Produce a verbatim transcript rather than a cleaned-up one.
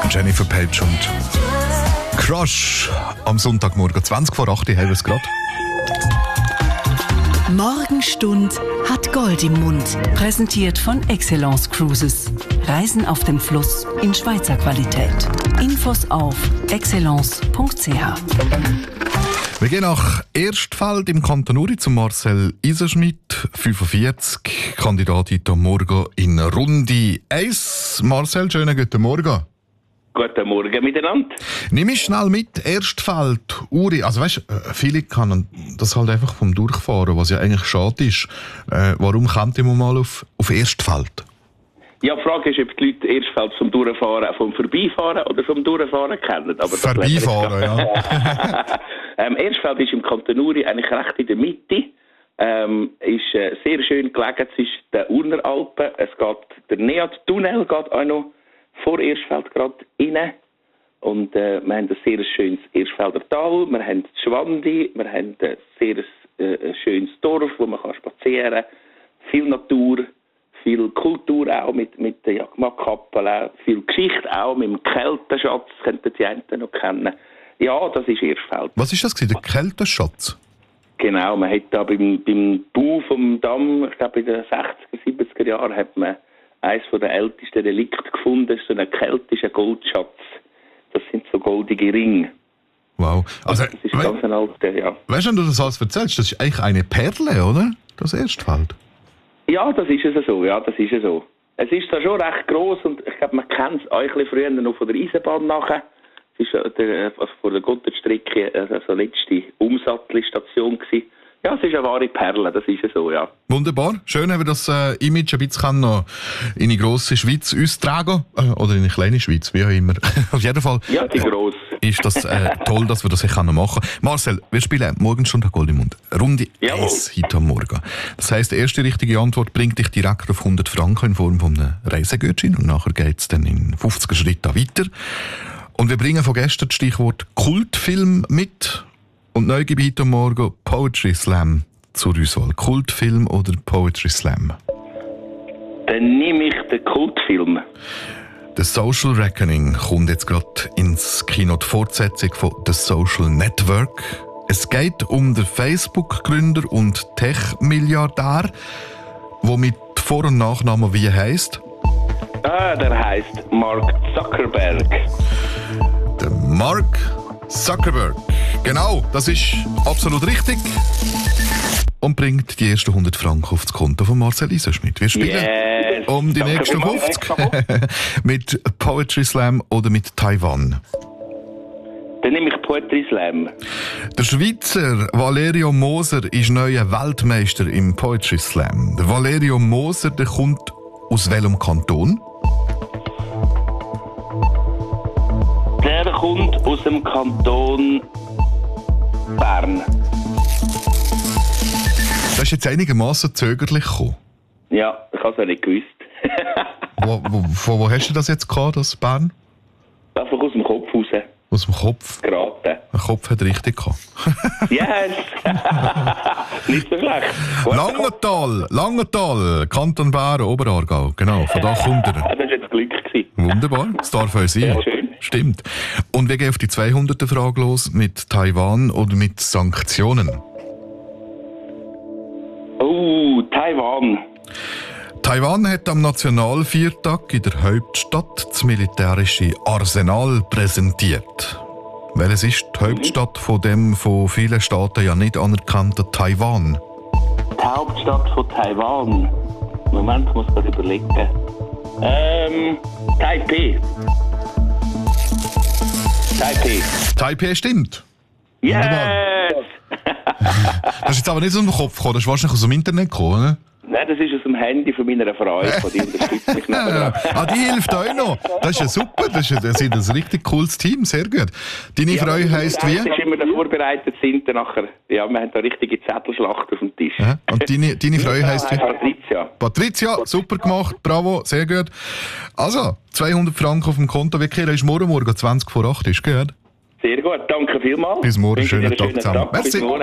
Jennifer Page und Crush am Sonntagmorgen zwanzig vor acht haben wir es gerade. Morgenstund hat Gold im Mund. Präsentiert von Excellence Cruises. Reisen auf dem Fluss in Schweizer Qualität. Infos auf excellence punkt c h. Wir gehen nach Erstfeld im Kanton Uri zu Marcel Iserschmidt, fünfundvierzig, Kandidat heute Morgen in Runde eins. Marcel, schönen guten Morgen. Guten Morgen miteinander. Nimm mich schnell mit, Erstfeld, Uri. Also weißt, viele können das halt einfach vom Durchfahren, was ja eigentlich schade ist. Äh, warum kommt ihr mal auf, auf Erstfeld? Ja, die Frage ist, ob die Leute Erstfeld vom Durchfahren, vom Vorbeifahren oder vom Durchfahren kennen. Aber Vorbeifahren, ja. ähm, Erstfeld ist im Kanton Uri eigentlich recht in der Mitte. Ähm, ist äh, sehr schön gelegen zwischen den Urner Alpen. Es geht, der Neat-Tunnel geht auch noch vor Erstfeld gerade rein. Und äh, wir haben ein sehr schönes Erstfelder Tal, wir haben die Schwandi, wir haben ein sehr äh, schönes Dorf, wo man kann spazieren kann. Viel Natur, viel Kultur auch mit, mit der Jagdmakappel, viel Geschichte auch mit dem Keltenschatz, könnten die einen noch kennen. Ja, das ist Erstfeld. Was ist das, der Keltenschatz? Genau, man hat da beim, beim Bau vom Damm, ich glaube in den sechziger, siebziger Jahren, hat man eines der ältesten Relikte gefunden, so ein keltischer Goldschatz. Das sind so goldige Ringe. Wow. Also, das ist ganz ein alter, ja. Weißt du, wenn du das alles erzählst, das ist eigentlich eine Perle, oder? Das Erstfeld. Ja, das ist es so, ja, das ist es so. Es ist da schon recht gross und ich glaube, man kennt es auch ein bisschen früher noch von der Eisenbahn nachher. Es war der, also vor der Gotthardstrecke also so letzte Umsattelstation gewesen. Ja, es ist eine wahre Perle, das ist es so, ja. Wunderbar. Schön, haben wir das äh, Image ein bisschen noch in die grosse Schweiz austragen äh, oder in eine kleine Schweiz, wie auch immer. Auf jeden Fall ja, die grosse. Ist das äh, toll, dass wir das hier machen können. Marcel, wir spielen morgen schon Gold im Mund. Runde eins heute am Morgen. Das heisst, die erste richtige Antwort bringt dich direkt auf hundert Franken in Form von einem Reisegutschein und nachher geht es dann in fünfzig Schritten weiter. Und wir bringen von gestern das Stichwort Kultfilm mit. Und neu gebe ich heute Morgen Poetry Slam zur Auswahl. Kultfilm oder Poetry Slam? Dann nehme ich den Kultfilm. The Social Reckoning kommt jetzt gerade ins Kino, die Fortsetzung von The Social Network. Es geht um den Facebook-Gründer und Tech-Milliardär, der mit Vor- und Nachnamen wie heisst? Ah, der heisst Mark Zuckerberg. Der Mark Zuckerberg. Genau, das ist absolut richtig. Und bringt die ersten hundert Franken auf das Konto von Marcel Iserschmidt. Wir spielen yes. um die Danke nächsten fünfzig. Mit Poetry Slam oder mit Taiwan. Dann nehme ich Poetry Slam. Der Schweizer Valerio Moser ist neuer Weltmeister im Poetry Slam. Der Valerio Moser, der kommt aus welchem Kanton? Der kommt aus dem Kanton Bern. Das ist jetzt einigermaßen zögerlich gekommen. Ja, ich habe es ja nicht gewusst. wo, wo, von wo hast du das jetzt gehabt, das Bern? Einfach aus dem Kopf raus. Aus dem Kopf? Geraten. Der Kopf hat richtig gehabt. Yes! Nicht so schlecht. Gut. Langenthal, Langenthal, Kanton Bern, Oberaargau. Genau, von da kommt er. Das war jetzt Glück gewesen. Wunderbar, das darf auch sein. Ja, schön. Stimmt. Und wir gehen auf die zweihunderter Frage los mit Taiwan oder mit Sanktionen. Oh, Taiwan. Taiwan hat am Nationalviertag in der Hauptstadt das militärische Arsenal präsentiert. Welches ist die Hauptstadt von dem von vielen Staaten ja nicht anerkannten Taiwan? Die Hauptstadt von Taiwan. Moment, ich muss gerade überlegen. Ähm, Taipei. Taipei. Taipei stimmt. Yes! Wunderbar. Das ist jetzt aber nicht aus dem Kopf gekommen, das ist wahrscheinlich aus dem Internet gekommen, ne? Nein, das ist aus dem Handy von meiner Frau, von die unterstützt mich nebenan. Ah, die hilft euch noch. Das ist ja super, das ist, das ist ein richtig cooles Team, sehr gut. Deine Ja, Frau heisst wie? Das ist immer da vorbereitet sind, dann nachher. Ja, wir haben da richtige Zettelschlacht auf dem Tisch. Ja, und deine, deine Frau heisst wie? Patricia. Patricia, super gemacht, bravo, sehr gut. Also, zweihundert Franken auf dem Konto, wie kehren ist morgen morgen zwanzig vor acht, ist gut? Sehr gut, danke vielmals. Bis morgen, Wünsche dir schönen einen Tag zusammen. Bis Merci. morgen.